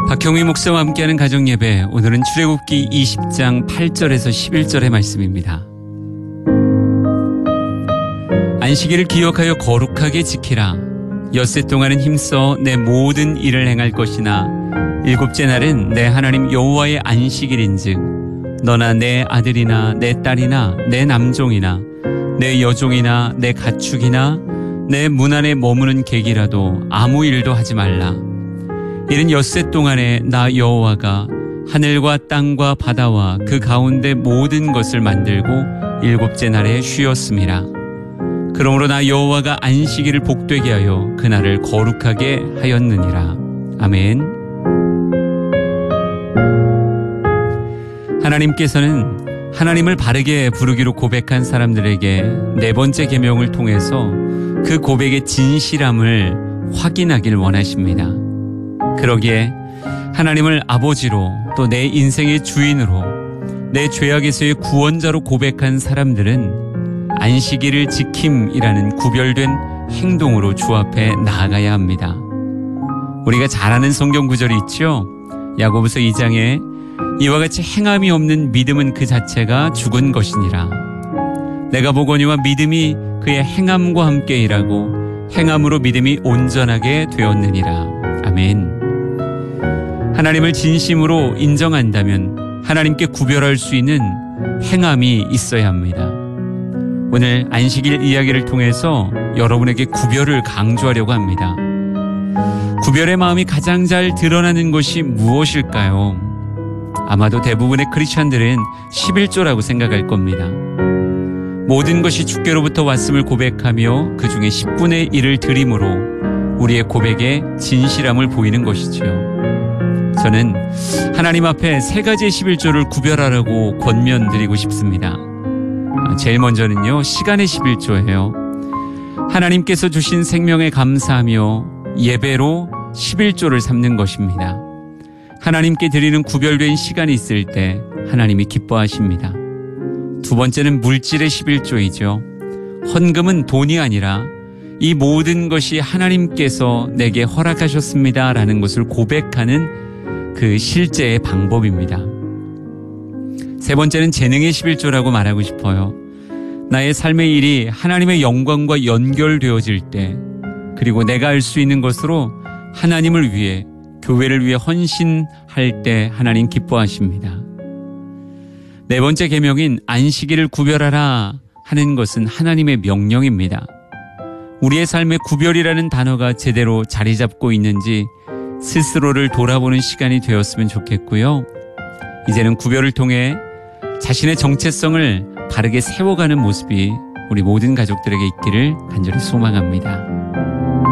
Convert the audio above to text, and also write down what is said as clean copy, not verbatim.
박형미 목사와 함께하는 가정예배, 오늘은 출애굽기 20장 8절에서 11절의 말씀입니다. 안식일을 기억하여 거룩하게 지키라. 엿새 동안은 힘써 내 모든 일을 행할 것이나 일곱째 날은 내 하나님 여호와의 안식일인즉 너나 내 아들이나 내 딸이나 내 남종이나 내 여종이나 내 가축이나 내 문 안에 머무는 객이라도 아무 일도 하지 말라. 이는 엿새 동안에 나 여호와가 하늘과 땅과 바다와 그 가운데 모든 것을 만들고 일곱째 날에 쉬었음이라. 그러므로 나 여호와가 안식일을 복되게 하여 그날을 거룩하게 하였느니라. 아멘. 하나님께서는 하나님을 바르게 부르기로 고백한 사람들에게 네 번째 계명을 통해서 그 고백의 진실함을 확인하길 원하십니다. 그러기에 하나님을 아버지로, 또 내 인생의 주인으로, 내 죄악에서의 구원자로 고백한 사람들은 안식일을 지킴이라는 구별된 행동으로 주 앞에 나아가야 합니다. 우리가 잘 아는 성경 구절이 있죠. 야고보서 2장에 이와 같이 행함이 없는 믿음은 그 자체가 죽은 것이니라. 내가 보거니와 믿음이 그의 행함과 함께 일하고 행함으로 믿음이 온전하게 되었느니라. 아멘. 하나님을 진심으로 인정한다면 하나님께 구별할 수 있는 행함이 있어야 합니다. 오늘 안식일 이야기를 통해서 여러분에게 구별을 강조하려고 합니다. 구별의 마음이 가장 잘 드러나는 것이 무엇일까요? 아마도 대부분의 크리스찬들은 11조라고 생각할 겁니다. 모든 것이 주께로부터 왔음을 고백하며 그 중에 10분의 1을 드림으로 우리의 고백에 진실함을 보이는 것이죠. 저는 하나님 앞에 세 가지의 11조를 구별하라고 권면드리고 싶습니다. 제일 먼저는요, 시간의 11조예요. 하나님께서 주신 생명에 감사하며 예배로 11조를 삼는 것입니다. 하나님께 드리는 구별된 시간이 있을 때 하나님이 기뻐하십니다. 두 번째는 물질의 11조이죠. 헌금은 돈이 아니라 이 모든 것이 하나님께서 내게 허락하셨습니다 라는 것을 고백하는 그 실제의 방법입니다. 세 번째는 재능의 11조라고 말하고 싶어요. 나의 삶의 일이 하나님의 영광과 연결되어질 때, 그리고 내가 할 수 있는 것으로 하나님을 위해, 교회를 위해 헌신할 때 하나님 기뻐하십니다. 네 번째 계명인 안식일을 구별하라 하는 것은 하나님의 명령입니다. 우리의 삶에 구별이라는 단어가 제대로 자리 잡고 있는지 스스로를 돌아보는 시간이 되었으면 좋겠고요. 이제는 구별을 통해 자신의 정체성을 바르게 세워가는 모습이 우리 모든 가족들에게 있기를 간절히 소망합니다.